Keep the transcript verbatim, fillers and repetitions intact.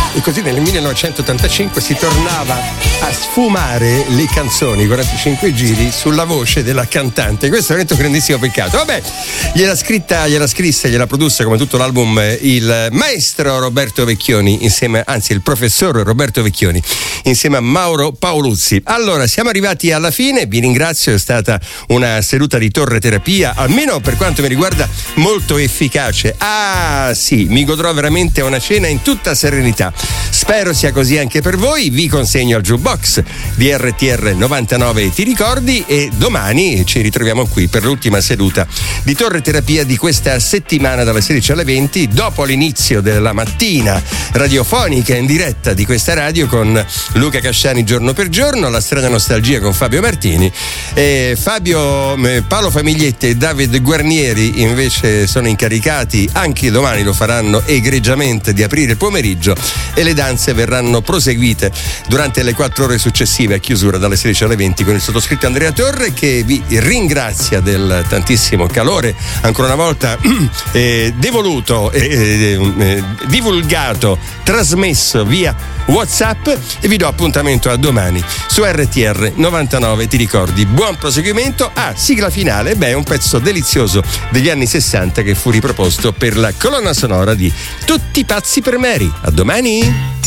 E così nel millenovecentottantacinque si tornava a sfumare le canzoni, quarantacinque giri, sulla voce della cantante. Questo è veramente un grandissimo peccato. Vabbè, gliela scritta, gliela scrisse, gliela produsse come tutto l'album il maestro Roberto Vecchioni, insieme, anzi il professor Roberto Vecchioni, insieme a Mauro Paoluzzi. Allora, siamo arrivati alla fine, vi ringrazio, è stata una seduta di torre terapia, almeno per quanto mi riguarda molto efficace. Ah sì, mi godrò veramente una cena in tutta serenità. Spero sia così anche per voi. Vi consegno al jukebox di R T R novantanove, ti ricordi, e domani ci ritroviamo qui per l'ultima seduta di torre terapia di questa settimana dalle sedici alle venti, dopo l'inizio della mattina radiofonica in diretta di questa radio con Luca Casciani giorno per giorno, la strana nostalgia con Fabio Martini, e Fabio, Paolo Famiglietti e David Guarnieri invece sono incaricati, anche domani lo faranno egregiamente, di aprire il pomeriggio, e le danze verranno proseguite durante le quattro ore successive a chiusura dalle sedici alle venti con il sottoscritto Andrea Torre, che vi ringrazia del tantissimo calore ancora una volta eh, devoluto, eh, eh, divulgato, trasmesso via WhatsApp, e vi do appuntamento a domani su R T R novantanove, ti ricordi. Buon proseguimento. Ah, sigla finale, beh, un pezzo delizioso degli anni sessanta che fu riproposto per la colonna sonora di Tutti pazzi per Mary. A domani.